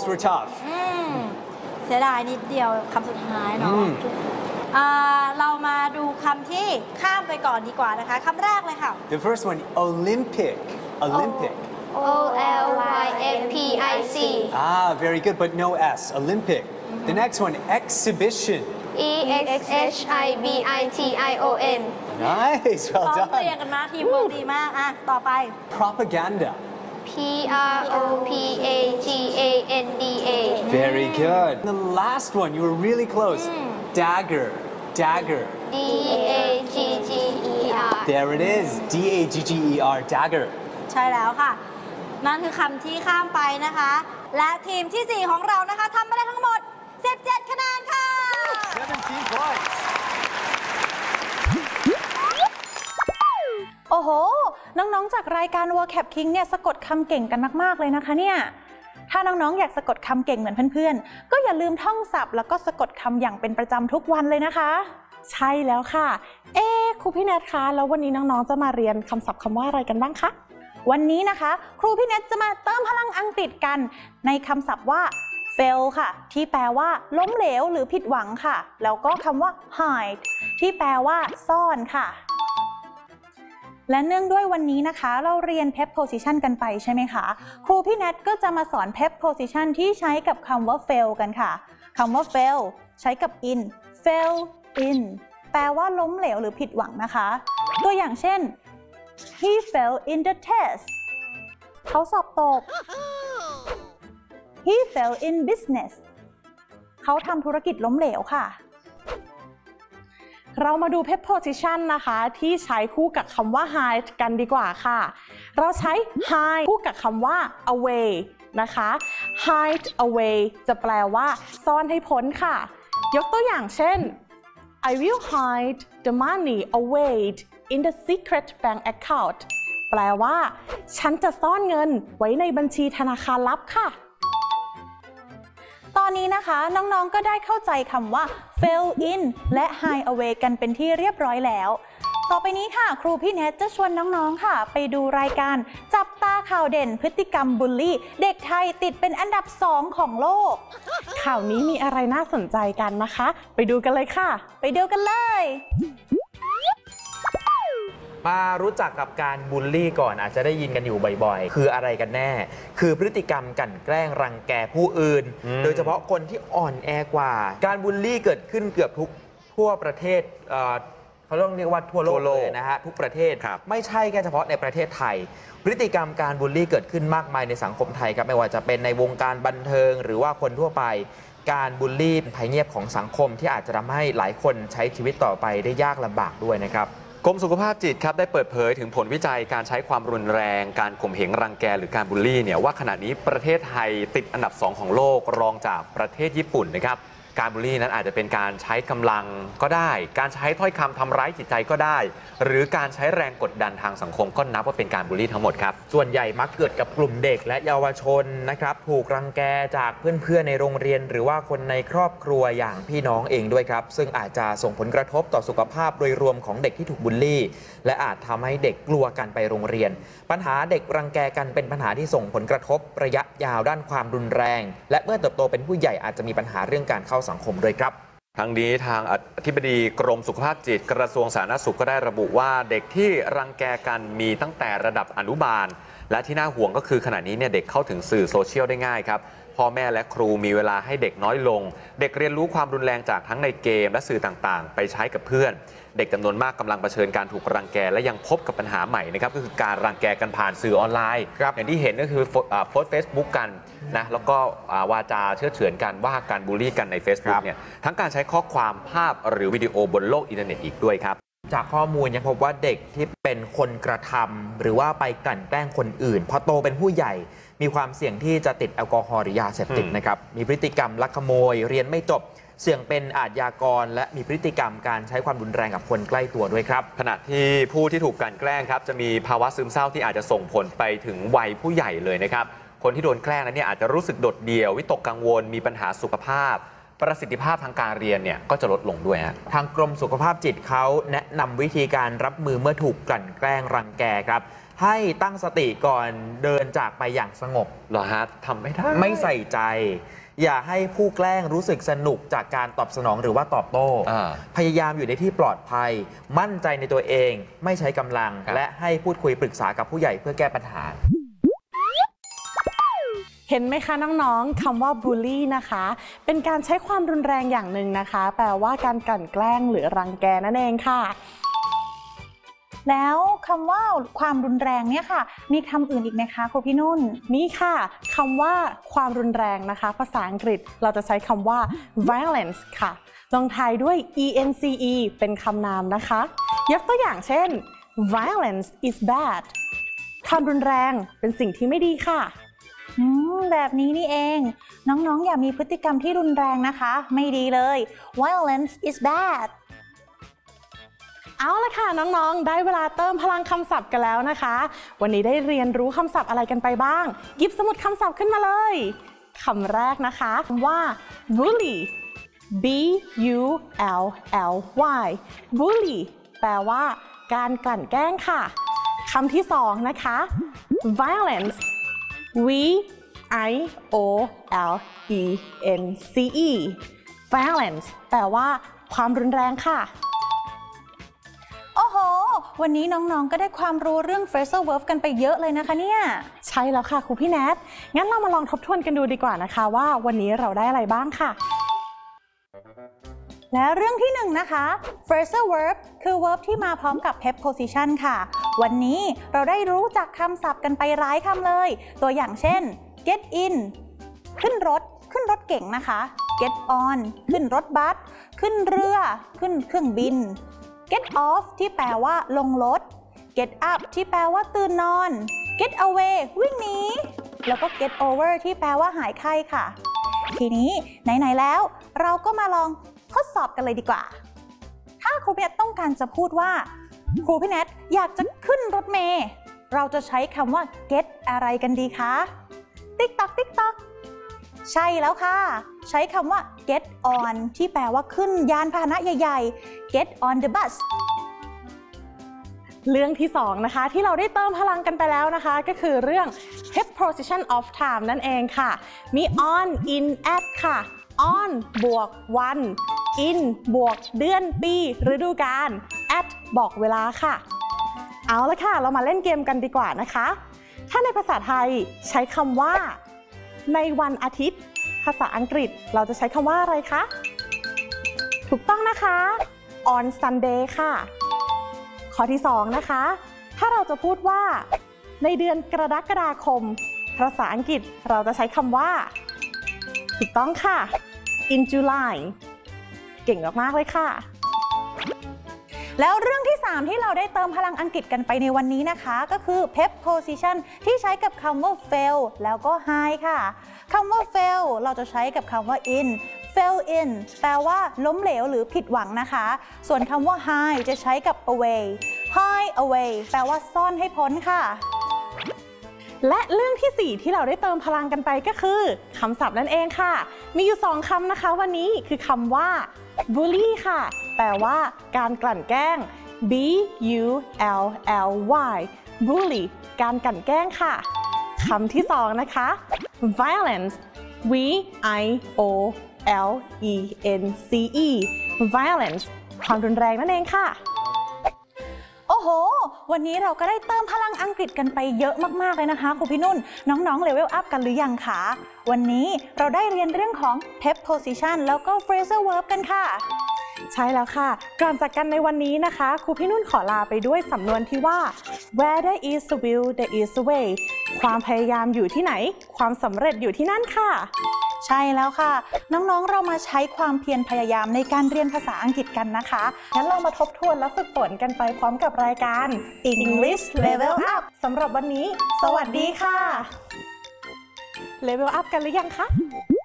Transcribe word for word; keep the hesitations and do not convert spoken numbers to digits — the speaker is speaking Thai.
were tough เสียดายนิดเดียวคำสุดท้ายเนาะเรามาดูคำที่ข้ามไปก่อนดีกว่านะคะคำแรกเลยค่ะ The first one Olympic Olympic O L Y M P I C Ah very good but no S Olympic The next one exhibition E X H I B I T I O N Nice well พร้อม done เรียงกันมาทีมเวิร์กดีมากอ่ะต่อไป Propaganda P R O P A G A N D A Very good The last one you were really close Dagger Dagger D A G G E R There it is D A G G E R Dagger ใช่แล้วค่ะนั่นคือคำที่ข้ามไปนะคะและทีมที่สี่ของเรานะคะทำไปได้ทั้งหมดสิบเจ็ดคะแนนค่ะ seventeen points โอ้โหน้องๆจากรายการ Vocab King เนี่ยสะกดคำเก่งกันมากๆเลยนะคะเนี่ยถ้าน้องๆอยากสะกดคำเก่งเหมือนเพื่อนๆก็อย่าลืมท่องศัพท์แล้วก็สะกดคำอย่างเป็นประจำทุกวันเลยนะคะใช่แล้วค่ะเอ๊ครูพี่แนทคะแล้ววันนี้น้องๆจะมาเรียนคำศัพท์คำว่าอะไรกันบ้างคะวันนี้นะคะครูพี่แนทจะมาเติมพลังอังกฤษกันในคำศัพท์ว่า fail ค่ะที่แปลว่าล้มเหลวหรือผิดหวังค่ะแล้วก็คำว่า hide ที่แปลว่าซ่อนค่ะและเนื่องด้วยวันนี้นะคะเราเรียน pep position กันไปใช่ไหมคะครูพี่แนทก็จะมาสอน pep position ที่ใช้กับคำว่า fail กันค่ะคำว่า fail ใช้กับ in fail in แปลว่าล้มเหลวหรือผิดหวังนะคะตัวอย่างเช่น he fell in the test เขาสอบตก he fell in business เขาทำธุรกิจล้มเหลวค่ะเรามาดู pep position นะคะที่ใช้คู่กับคำว่า hide กันดีกว่าค่ะเราใช้ hide คู่กับคำว่า away นะคะ hide away จะแปลว่าซ่อนให้พ้นค่ะยกตัวอย่างเช่น I will hide the money away in the secret bank account แปลว่าฉันจะซ่อนเงินไว้ในบัญชีธนาคารลับค่ะตอนนี้นะคะน้องๆก็ได้เข้าใจคำว่า fail in และ hide away กันเป็นที่เรียบร้อยแล้วต่อไปนี้ค่ะครูพี่เนทจะชวนน้องๆค่ะไปดูรายการจับตาข่าวเด่นพฤติกรรมบูลลี่เด็กไทยติดเป็นอันดับสองของโลกข่าวนี้มีอะไรน่าสนใจกันนะคะไปดูกันเลยค่ะไปดูกันเลยมารู้จักกับการบูลลี่ก่อนอาจจะได้ยินกันอยู่บ่อยๆคืออะไรกันแน่คือพฤติกรรมกลั่นแกล้งรังแกผู้อื่นโดยเฉพาะคนที่อ่อนแอกว่าการบูลลี่เกิดขึ้นเกือบทุกทั่วประเทศเขาต้องเรียกว่าทั่วโลกเลยนะฮะทุกประเทศไม่ใช่แค่เฉพาะในประเทศไทยพฤติกรรมการบูลลี่เกิดขึ้นมากมายในสังคมไทยครับไม่ว่าจะเป็นในวงการบันเทิงหรือว่าคนทั่วไปการบูลลี่เป็นภัยเงียบของสังคมที่อาจจะทำให้หลายคนใช้ชีวิตต่อไปได้ยากลำบากด้วยนะครับกรมสุขภาพจิตครับได้เปิดเผยถึงผลวิจัยการใช้ความรุนแรงการข่มเหงรังแกหรือการบูลลี่เนี่ยว่าขณะนี้ประเทศไทยติดอันดับสองของโลกรองจากประเทศญี่ปุ่นนะครับการบูลลี่นั้นอาจจะเป็นการใช้กำลังก็ได้การใช้ถ้อยคำทำร้ายจิตใจก็ได้หรือการใช้แรงกดดันทางสังคมก็นับว่าเป็นการบูลลี่ทั้งหมดครับส่วนใหญ่มักเกิดกับกลุ่มเด็กและเยาวชนนะครับถูกรังแกจากเพื่อนๆในโรงเรียนหรือว่าคนในครอบครัวอย่างพี่น้องเองด้วยครับซึ่งอาจจะส่งผลกระทบต่อสุขภาพโดยรวมของเด็กที่ถูกบูลลี่และอาจทำให้เด็กกลัวกันไปโรงเรียนปัญหาเด็กรังแกกันเป็นปัญหาที่ส่งผลกระทบระยะยาวด้านความรุนแรงและเมื่อเติบโตเป็นผู้ใหญ่อาจจะมีปัญหาเรื่องการเข้าสังคมด้วยครับทั้งนี้ทางอธิบดีกรมสุขภาพจิตกระทรวงสาธารณสุขก็ได้ระบุว่าเด็กที่รังแกกันมีตั้งแต่ระดับอนุบาลและที่น่าห่วงก็คือขณะนี้เนี่ยเด็กเข้าถึงสื่อโซเชียลได้ง่ายครับพ่อแม่และครูมีเวลาให้เด็กน้อยลงเด็กเรียนรู้ความรุนแรงจากทั้งในเกมและสื่อต่างๆไปใช้กับเพื่อนเด็กจำนวนมากกำลังเผชิญการถูกรังแกและยังพบกับปัญหาใหม่นะครับก็คือการรังแกกันผ่านสื่อออนไลน์อย่างที่เห็นก็คือโพสต์ Facebook กันนะแล้วก็วาจาเชื่อเฉือนกันว่าการบูลลี่กันใน Facebook เนี่ยทั้งการใช้ข้อความภาพหรือวิดีโอบนโลกอินเทอร์เน็ตอีกด้วยครับจากข้อมูลยังพบว่าเด็กที่เป็นคนกระทำหรือว่าไปกลั่นแกล้งคนอื่นพอโตเป็นผู้ใหญ่มีความเสี่ยงที่จะติดแอลกอฮอล์หรือยาเสพติดนะครับมีพฤติกรรมลักขโมยเรียนไม่จบเสี่ยงเป็นอาชญากรและมีพฤติกรรมการใช้ความรุนแรงกับคนใกล้ตัวด้วยครับขณะที่ผู้ที่ถูกกลั่นแกล้งครับจะมีภาวะซึมเศร้าที่อาจจะส่งผลไปถึงวัยผู้ใหญ่เลยนะครับคนที่โดนแกล้งนั้นเนี่ยอาจจะรู้สึกโดดเดี่ยววิตกกังวลมีปัญหาสุขภาพประสิทธิภาพทางการเรียนเนี่ยก็จะลดลงด้วยฮะทางกรมสุขภาพจิตเขาแนะนำวิธีการรับมือเมื่อถูกกลั่นแกล้งรังแกครับให้ตั้งสติก่อนเดินจากไปอย่างสงบเหรอฮะทำไม่ได้ไม่ใส่ใจ อย่าให้ผู้แกล้งรู้สึกสนุกจากการตอบสนองหรือว่าตอบโต้อ่าพยายามอยู่ในที่ปลอดภัย มั่นใจในตัวเองไม่ใช้กำลังครับและให้พูดคุยปรึกษากับผู้ใหญ่เพื่อแก้ปัญหาเห็นไหมคะน้องๆคำว่า bully นะคะ เป็นการใช้ความรุนแรงอย่างหนึ่งนะคะ แปลว่าการกลั่นแกล้งหรือรังแกนั่นเองค่ะแล้วคำว่าความรุนแรงเนี่ยค่ะ มีคำอื่นอีกไหมคะครูพี่นุ่นนี่ค่ะคำว่าความรุนแรงนะคะ ภาษาอังกฤษเราจะใช้คำว่า violence ค่ะลงท้ายด้วย ence เป็นคำนามนะคะ ยกตัวอย่างเช่น violence is bad ความรุนแรงเป็นสิ่งที่ไม่ดีค่ะอืมแบบนี้นี่เอง น้องๆ อย่ามีพฤติกรรมที่รุนแรงนะคะ ไม่ดีเลย violence is bad เอาละค่ะน้องๆ ได้เวลาเติมพลังคำศัพท์กันแล้วนะคะ วันนี้ได้เรียนรู้คำศัพท์อะไรกันไปบ้าง หยิบสมุดคำศัพท์ขึ้นมาเลยคำแรกนะคะคำว่า bully b u l l y bully แปลว่าการกลั่นแกล้งค่ะคำที่สองนะคะ violence v i o l e n c e violence แปลว่าความรุนแรงค่ะโอ้โห วันนี้น้องๆ ก็ได้ความรู้เรื่อง phrasal verb กันไปเยอะเลยนะคะเนี่ยใช่แล้วค่ะครูพี่แนท งั้นเรามาลองทบทวนกันดูดีกว่านะคะว่าวันนี้เราได้อะไรบ้างค่ะและเรื่องที่หนึ่งนะคะ phrasal verb คือ verb ที่มาพร้อมกับ preposition ค่ะ วันนี้เราได้รู้จักคำศัพท์กันไปหลายคำเลย ตัวอย่างเช่น get in ขึ้นรถ ขึ้นรถเก๋งนะคะ get on ขึ้นรถบัส ขึ้นเรือ ขึ้นเครื่องบิน get off ที่แปลว่าลงรถ get up ที่แปลว่าตื่นนอน get away วิ่งหนี แล้วก็ get over ที่แปลว่าหายไข้ค่ะ ทีนี้ไหนๆแล้วเราก็มาลองทดสอบกันเลยดีกว่า ถ้าครูพี่แนทต้องการจะพูดว่าครูพี่แนทอยากจะขึ้นรถเมล์เราจะใช้คำว่า get อะไรกันดีคะ ติ๊กต๊อกติ๊กต๊อกใช่แล้วค่ะ ใช้คำว่า get on ที่แปลว่าขึ้นยานพาหนะใหญ่ๆ get on the bus เรื่องที่สองนะคะที่เราได้เติมพลังกันไปแล้วนะคะ ก็คือเรื่อง preposition of time นั่นเองค่ะ มี on in at ค่ะ on บวกวัน in บวกเดือนปีฤดูกาล at บอกเวลาค่ะ เอาละค่ะเรามาเล่นเกมกันดีกว่านะคะ ถ้าในภาษาไทยใช้คำว่าในวันอาทิตย์ภาษาอังกฤษเราจะใช้คำว่าอะไรคะ ถูกต้องนะคะ on Sunday ค่ะ ข้อที่สองนะคะ ถ้าเราจะพูดว่าในเดือนกรกฎาคมภาษาอังกฤษเราจะใช้คำว่าถูกต้องค่ะ in July เก่งมากๆเลยค่ะแล้วเรื่องที่สามที่เราได้เติมพลังอังกฤษกันไปในวันนี้นะคะ ก็คือ preposition ที่ใช้กับคำว่า fail แล้วก็ high ค่ะคำว่า fail เราจะใช้กับคำว่า in fail in แปลว่าล้มเหลวหรือผิดหวังนะคะ ส่วนคำว่า hide จะใช้กับ away hide away แปลว่าซ่อนให้พ้นค่ะและเรื่องที่สี่ที่เราได้เติมพลังกันไปก็คือคำศัพท์นั่นเองค่ะ มีอยู่สองคำนะคะวันนี้คือคำว่า bully ค่ะ แปลว่าการกลั่นแกล้ง b u l l y bully การกลั่นแกล้งค่ะคำที่สองนะคะ violence v i o l e n c e violence ความรุนแรงนั่นเองค่ะโอ้โห วันนี้เราก็ได้เติมพลังอังกฤษกันไปเยอะมากๆเลยนะคะครูพี่นุ่น น้องๆเลเวลอัพกันหรือยังคะ วันนี้เราได้เรียนเรื่องของ preposition แล้วก็ phrasal verb กันค่ะใช่แล้วค่ะ ก่อนจากกันในวันนี้นะคะครูพี่นุ่นขอลาไปด้วยสำนวนที่ว่า where there is a will there is a way ความพยายามอยู่ที่ไหนความสำเร็จอยู่ที่นั่นค่ะใช่แล้วค่ะ น้องๆเรามาใช้ความเพียรพยายามในการเรียนภาษาอังกฤษกันนะคะงั้นเรามาทบทวนและฝึกฝนกันไปพร้อมกับรายการ English Level Up สำหรับวันนี้ สวัสดีค่ะ Level Up กันหรือยังคะ